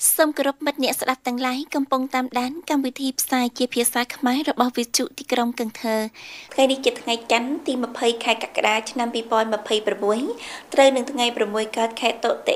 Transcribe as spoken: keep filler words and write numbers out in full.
សូមគោរពមិត្តអ្នកស្ដាប់ទាំងឡាយកំពុងតាមដានកម្មវិធីផ្សាយជាភាសាខ្មែររបស់វិទ្យុទីក្រុងកឹងថើថ្ងៃនេះជាថ្ងៃច័ន្ទទី ២០ ខែកក្កដាឆ្នាំ ២០២៦ ត្រូវនឹងថ្ងៃ ៦ កើតខែតុតិ